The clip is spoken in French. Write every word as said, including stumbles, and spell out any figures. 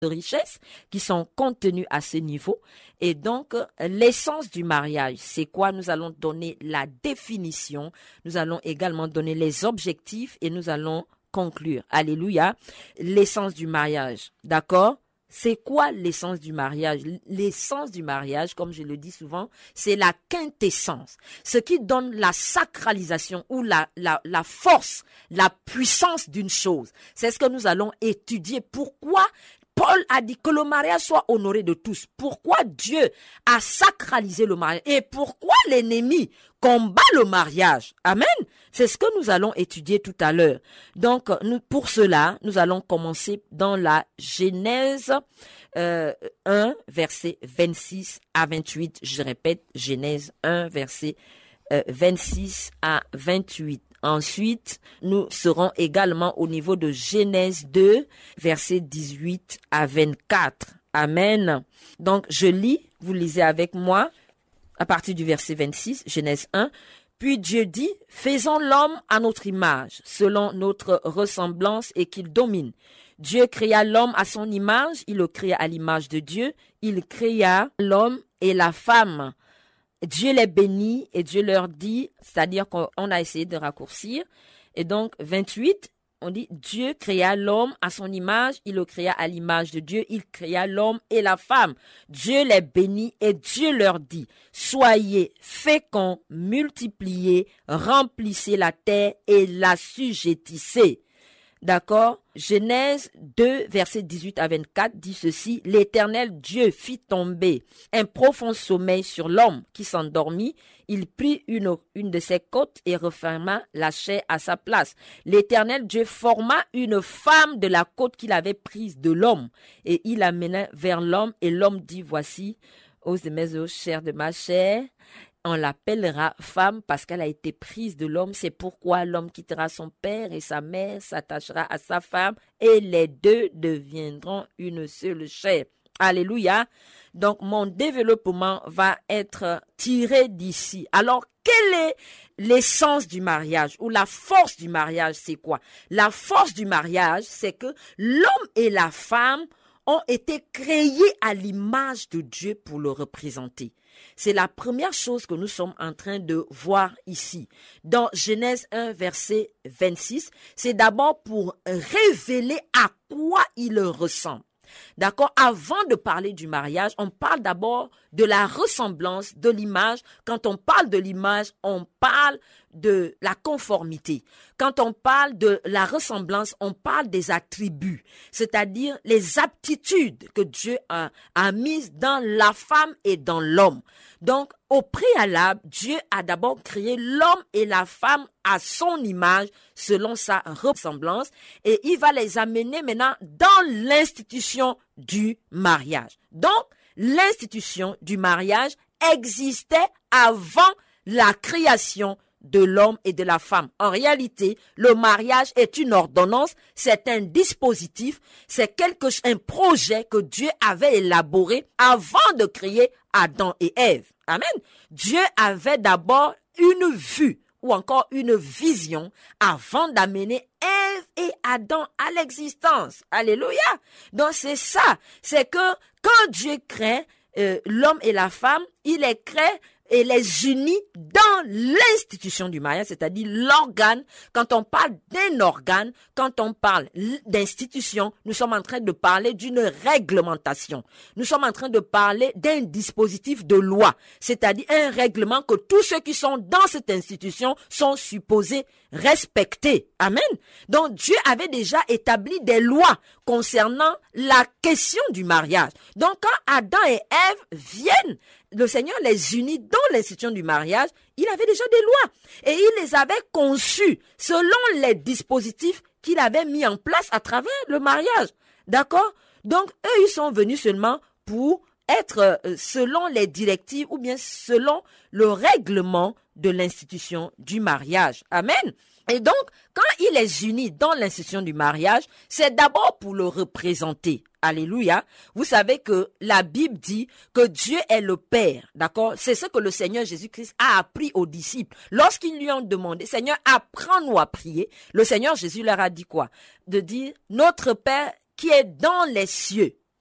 de richesses qui sont contenues à ce niveau. Et donc, l'essence du mariage, c'est quoi? Nous allons donner la définition, nous allons également donner les objectifs et nous allons conclure. Alléluia. L'essence du mariage, d'accord? C'est quoi l'essence du mariage? L'essence du mariage, comme je le dis souvent, c'est la quintessence. Ce qui donne la sacralisation ou la, la, la force, la puissance d'une chose. C'est ce que nous allons étudier. Pourquoi Paul a dit que le mariage soit honoré de tous. Pourquoi Dieu a sacralisé le mariage? Et pourquoi l'ennemi combat le mariage? Amen. C'est ce que nous allons étudier tout à l'heure. Donc, nous, pour cela, nous allons commencer dans la Genèse euh, un, verset vingt-six à vingt-huit. Je répète, Genèse un, verset euh, vingt-six à vingt-huit. Ensuite, nous serons également au niveau de Genèse deux, versets dix-huit à vingt-quatre. Amen. Donc, je lis, vous lisez avec moi, à partir du verset vingt-six, Genèse un. Puis Dieu dit, faisons l'homme à notre image, selon notre ressemblance et qu'il domine. Dieu créa l'homme à son image, il le créa à l'image de Dieu, il créa l'homme et la femme. Dieu les bénit et Dieu leur dit, c'est-à-dire qu'on a essayé de raccourcir. Et donc, vingt-huit, on dit, Dieu créa l'homme à son image, il le créa à l'image de Dieu, il créa l'homme et la femme. Dieu les bénit et Dieu leur dit, soyez féconds, multipliez, remplissez la terre et l'assujettissez. D'accord? Genèse deux, versets dix-huit à vingt-quatre dit ceci. L'Éternel Dieu fit tomber un profond sommeil sur l'homme qui s'endormit. Il prit une, une de ses côtes et referma la chair à sa place. L'Éternel Dieu forma une femme de la côte qu'il avait prise de l'homme et il l'amena vers l'homme et l'homme dit, voici, os de mes os, chair de ma chair. On l'appellera femme parce qu'elle a été prise de l'homme. C'est pourquoi l'homme quittera son père et sa mère, s'attachera à sa femme et les deux deviendront une seule chair. Alléluia. Donc, mon développement va être tiré d'ici. Alors, quelle est l'essence du mariage ou la force du mariage? C'est quoi? La force du mariage, c'est que l'homme et la femme ont été créés à l'image de Dieu pour le représenter. C'est la première chose que nous sommes en train de voir ici. Dans Genèse un, verset vingt-six, c'est d'abord pour révéler à quoi il ressemble. D'accord? Avant de parler du mariage, on parle d'abord de la ressemblance, de l'image. Quand on parle de l'image, on parle de la conformité. Quand on parle de la ressemblance, on parle des attributs, c'est-à-dire les aptitudes que Dieu a, a mises dans la femme et dans l'homme. Donc, au préalable, Dieu a d'abord créé l'homme et la femme à son image, selon sa ressemblance, et il va les amener maintenant dans l'institution du mariage. Donc, l'institution du mariage existait avant la création de l'homme et de la femme. En réalité, le mariage est une ordonnance, c'est un dispositif, c'est quelque un projet que Dieu avait élaboré avant de créer Adam et Ève. Amen. Dieu avait d'abord une vue ou encore une vision avant d'amener Ève et Adam à l'existence. Alléluia. Donc c'est ça, c'est que quand Dieu crée euh, l'homme et la femme, il les crée et les unit dans l'institution du mariage, c'est-à-dire l'organe. Quand on parle d'un organe, quand on parle d'institution, nous sommes en train de parler d'une réglementation. Nous sommes en train de parler d'un dispositif de loi, c'est-à-dire un règlement que tous ceux qui sont dans cette institution sont supposés respecter. Amen. Donc Dieu avait déjà établi des lois concernant la question du mariage. Donc quand Adam et Ève viennent, le Seigneur les unit dans l'institution du mariage, il avait déjà des lois et il les avait conçues selon les dispositifs qu'il avait mis en place à travers le mariage. D'accord? Donc eux, ils sont venus seulement pour être selon les directives ou bien selon le règlement de l'institution du mariage. Amen. Et donc, quand il les unit dans l'institution du mariage, c'est d'abord pour le représenter. Alléluia. Vous savez que la Bible dit que Dieu est le Père. D'accord? C'est ce que le Seigneur Jésus-Christ a appris aux disciples. Lorsqu'ils lui ont demandé, Seigneur, apprends-nous à prier. Le Seigneur Jésus leur a dit quoi? De dire, notre Père qui est dans les cieux.